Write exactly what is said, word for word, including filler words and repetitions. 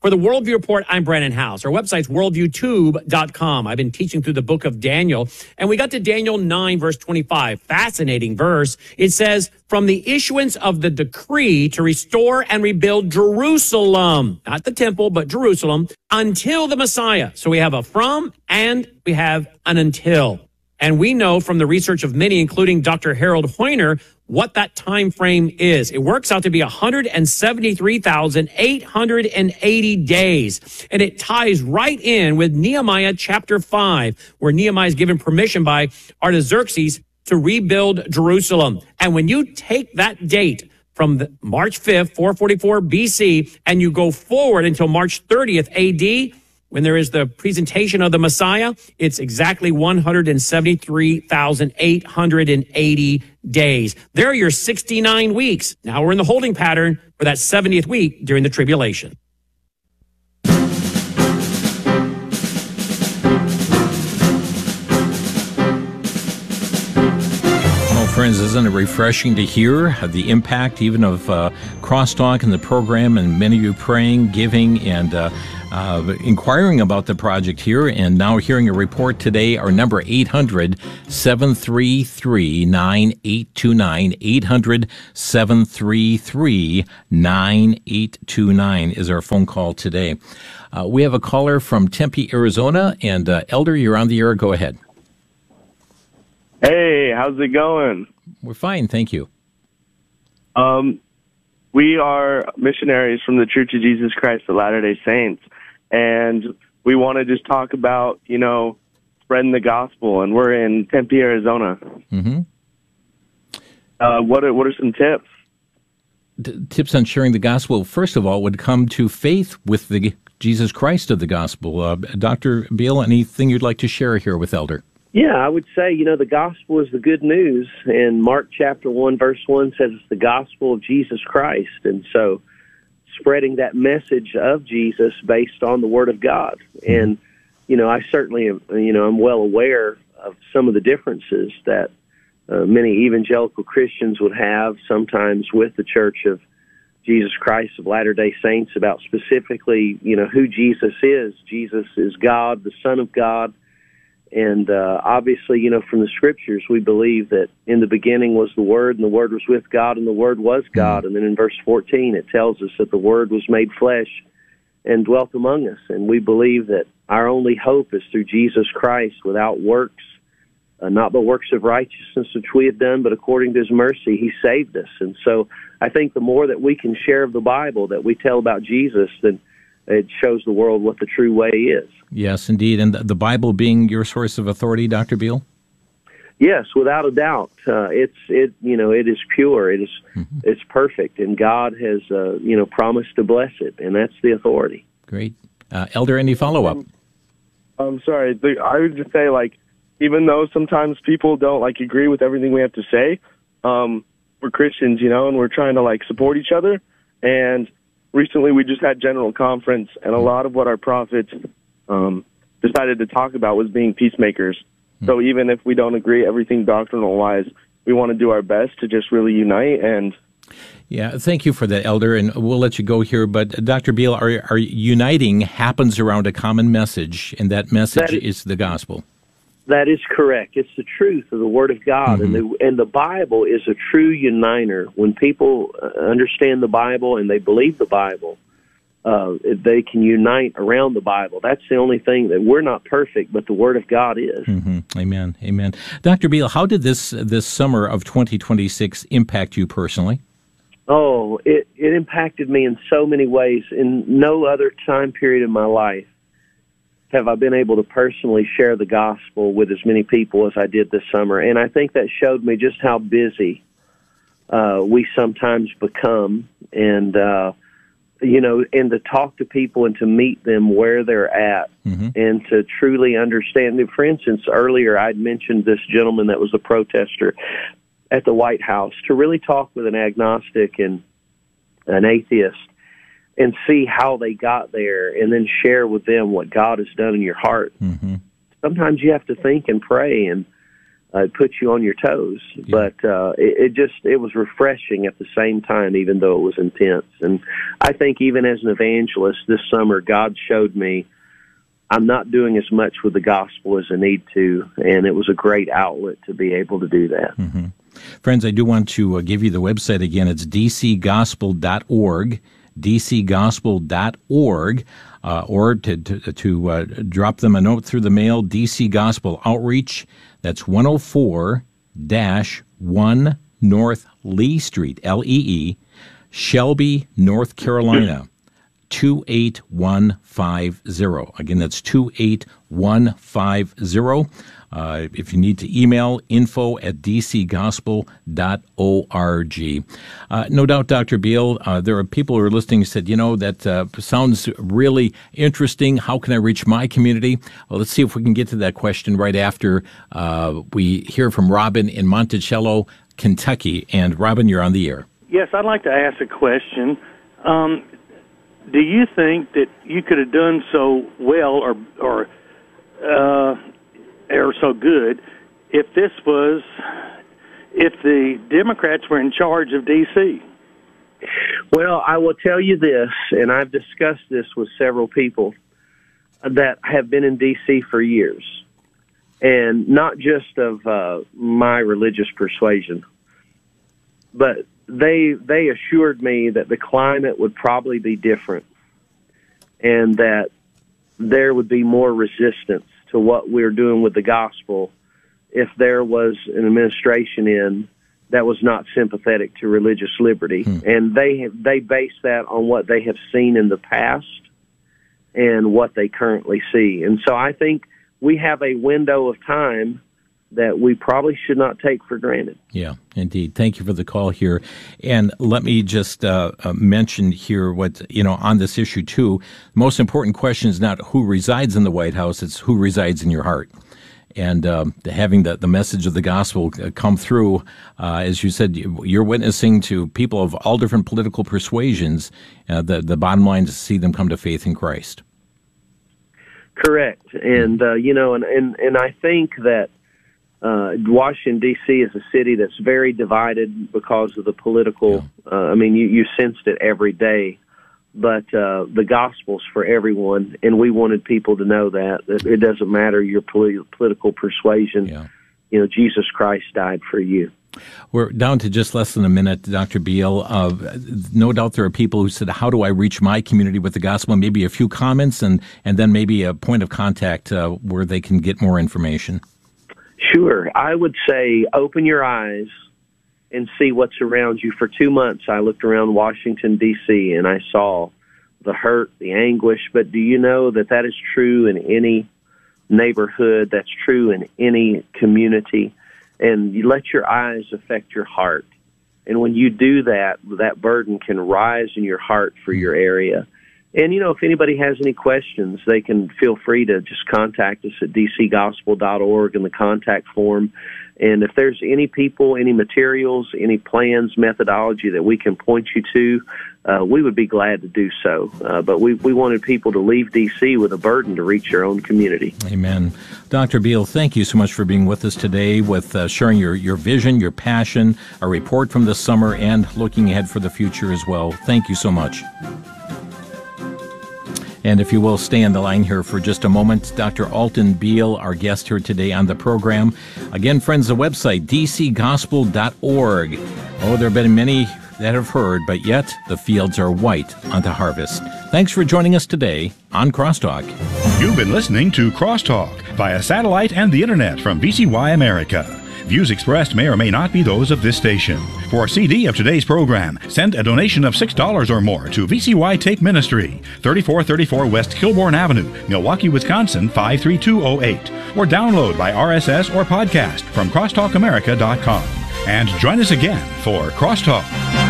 For the Worldview Report, I'm Brandon House. Our website's worldview tube dot com. I've been teaching through the book of Daniel, and we got to Daniel nine, verse twenty-five. Fascinating verse. It says, from the issuance of the decree to restore and rebuild Jerusalem, not the temple, but Jerusalem, until the Messiah. So we have a from and we have an until. And we know from the research of many, including Doctor Harold Hoyner, what that time frame is. It works out to be one hundred seventy-three thousand eight hundred eighty days. And it ties right in with Nehemiah chapter five, where Nehemiah is given permission by Artaxerxes to rebuild Jerusalem. And when you take that date from the March fifth, four forty-four B C, and you go forward until March thirtieth A D, when there is the presentation of the Messiah, it's exactly one hundred seventy-three thousand eight hundred eighty days. There are your sixty-nine weeks. Now we're in the holding pattern for that seventieth week during the tribulation. Friends, isn't it refreshing to hear the impact even of uh, Crosstalk and the program, and many of you praying, giving, and uh, uh, inquiring about the project here, and now hearing a report today. Our number, eight hundred, seven three three, nine eight two nine, eight hundred, seven three three, nine eight two nine is our phone call today. Uh, we have a caller from Tempe, Arizona, and uh, Elder, you're on the air. Go ahead. Hey, how's it going? We're fine, thank you. Um, we are missionaries from the Church of Jesus Christ of Latter-day Saints, and we want to just talk about, you know, spreading the gospel, and we're in Tempe, Arizona. Mm-hmm. Uh, what are, what are some tips? D- tips on sharing the gospel, first of all, would come to faith with the Jesus Christ of the gospel. Uh, Doctor Beal, anything you'd like to share here with Elder? Yeah, I would say, you know, the gospel is the good news. And Mark chapter one, verse one says it's the gospel of Jesus Christ. And so spreading that message of Jesus based on the Word of God. And, you know, I certainly, am, you know, I'm well aware of some of the differences that uh, many evangelical Christians would have sometimes with the Church of Jesus Christ of Latter-day Saints about specifically, you know, who Jesus is. Jesus is God, the Son of God. And uh, obviously, you know, from the Scriptures, we believe that in the beginning was the Word, and the Word was with God, and the Word was God. And then in verse fourteen, it tells us that the Word was made flesh and dwelt among us. And we believe that our only hope is through Jesus Christ without works, uh, not by works of righteousness which we have done, but according to His mercy, He saved us. And so I think the more that we can share of the Bible, that we tell about Jesus, then it shows the world what the true way is. Yes, indeed. And the Bible being your source of authority, Doctor Beal? Yes, without a doubt. Uh, it's it you know it is pure. It is mm-hmm. It's perfect, and God has uh, you know promised to bless it, and that's the authority. Great, uh, Elder. Any follow up? Um, I'm sorry. The, I would just say, like, even though sometimes people don't like agree with everything we have to say, um, we're Christians, you know, and we're trying to like support each other. And recently, we just had General Conference, and a lot of what our prophets um, decided to talk about was being peacemakers. Mm-hmm. So even if we don't agree everything doctrinal-wise, we want to do our best to just really unite. And yeah, thank you for that, Elder, and we'll let you go here. But Doctor Beal, our, our uniting happens around a common message, and that message that is, is the gospel. That is correct. It's the truth of the Word of God, mm-hmm. and the and the Bible is a true uniter. When people understand the Bible and they believe the Bible, uh, they can unite around the Bible. That's the only thing that we're not perfect, but the Word of God is. Mm-hmm. Amen. Amen. Doctor Beal, how did this this summer of twenty twenty-six impact you personally? Oh, it it impacted me in so many ways. In no other time period in my life have I been able to personally share the gospel with as many people as I did this summer. And I think that showed me just how busy uh, we sometimes become. And, uh, you know, and to talk to people and to meet them where they're at, mm-hmm. and to truly understand. For instance, earlier I'd mentioned this gentleman that was a protester at the White House, to really talk with an agnostic and an atheist and see how they got there, and then share with them what God has done in your heart. Mm-hmm. Sometimes you have to think and pray, and uh, it puts you on your toes. Yeah. But uh, it, it just it was refreshing at the same time, even though it was intense. And I think even as an evangelist this summer, God showed me I'm not doing as much with the gospel as I need to, and it was a great outlet to be able to do that. Mm-hmm. Friends, I do want to uh, give you the website again. It's d c gospel dot org, d c gospel dot org, uh, or to, to, to uh, drop them a note through the mail, D C Gospel Outreach. That's one oh four dash one North Lee Street, L E E, Shelby, North Carolina, two eight one five zero. Again, that's two eight one five zero. Uh, if you need to email, info at d c gospel dot org. Uh, no doubt, Doctor Beal, uh, there are people who are listening who said, you know, that uh, sounds really interesting. How can I reach my community? Well, let's see if we can get to that question right after uh, we hear from Robin in Monticello, Kentucky. And Robin, you're on the air. Yes, I'd like to ask a question. Um, do you think that you could have done so well or, or, uh, or so good if this was, if the Democrats were in charge of D C? Well, I will tell you this, and I've discussed this with several people that have been in D C for years, and not just of uh, my religious persuasion, but they they assured me that the climate would probably be different and that there would be more resistance to what we're doing with the gospel if there was an administration in that was not sympathetic to religious liberty. Hmm. And they they base that on what they have seen in the past and what they currently see. And so I think we have a window of time that we probably should not take for granted. Yeah, indeed. Thank you for the call here. And let me just uh, uh, mention here what, you know, on this issue, too, the most important question is not who resides in the White House, it's who resides in your heart. And uh, having the, the message of the gospel come through, uh, as you said, you're witnessing to people of all different political persuasions. Uh, the, the bottom line is to see them come to faith in Christ. Correct. And, uh, you know, and, and, and I think that Uh, Washington, D C is a city that's very divided because of the political, yeah. uh, I mean, you, you sensed it every day, but uh, the gospel's for everyone, and we wanted people to know that, that it doesn't matter your polit- political persuasion. Yeah. You know, Jesus Christ died for you. We're down to just less than a minute, Doctor Beal. Uh, no doubt there are people who said, how do I reach my community with the gospel? Maybe a few comments and, and then maybe a point of contact uh, where they can get more information. Sure. I would say open your eyes and see what's around you. For two months, I looked around Washington, D C, and I saw the hurt, the anguish. But do you know that that is true in any neighborhood? That's true in any community. And you let your eyes affect your heart. And when you do that, that burden can rise in your heart for your area. And, you know, if anybody has any questions, they can feel free to just contact us at d c gospel dot org in the contact form. And if there's any people, any materials, any plans, methodology that we can point you to, uh, we would be glad to do so. Uh, but we, we wanted people to leave D C with a burden to reach their own community. Amen. Doctor Beal, thank you so much for being with us today, with uh, sharing your, your vision, your passion, a report from this summer, and looking ahead for the future as well. Thank you so much. And if you will, stay on the line here for just a moment. Doctor Alton Beal, our guest here today on the program. Again, friends, the website, d c gospel dot org. Oh, there have been many that have heard, but yet the fields are white unto harvest. Thanks for joining us today on Crosstalk. You've been listening to Crosstalk via satellite and the internet from V C Y America. Views expressed may or may not be those of this station. For a C D of today's program, send a donation of six dollars or more to V C Y Take Ministry, thirty-four thirty-four West Kilbourne Avenue, Milwaukee, Wisconsin, five three two oh eight, or download by R S S or podcast from crosstalk america dot com. And join us again for Crosstalk.